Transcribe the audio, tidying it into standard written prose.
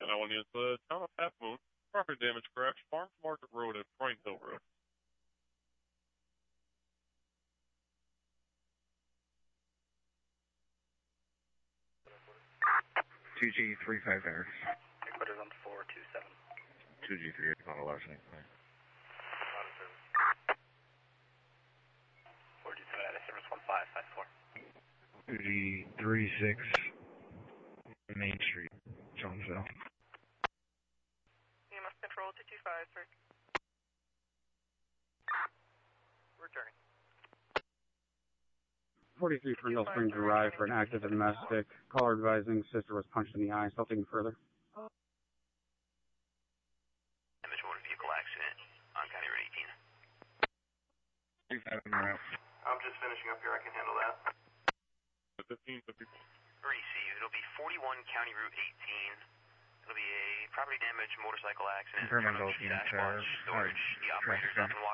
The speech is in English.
That one is the town of Half Moon. Property damage crash, Farms Market Road at Pine Hill Road. G35 Harris. Headquarters on 427. 2G3 on a large name. 427 at service 1554. 2G36 Main Street, Jonesville. EMS control 2253. Returning. 43 Ferndale Springs arrived for an active domestic. Caller advising sister was punched in the eye. Something further. Damage motor vehicle accident on County Road 18. 35 en route. I'm just finishing up here. I can handle that. 1554. Receive. It'll be 41 County Route 18. It'll be a property damage motorcycle accident. Confirm on both units, storage. The operator's up and walking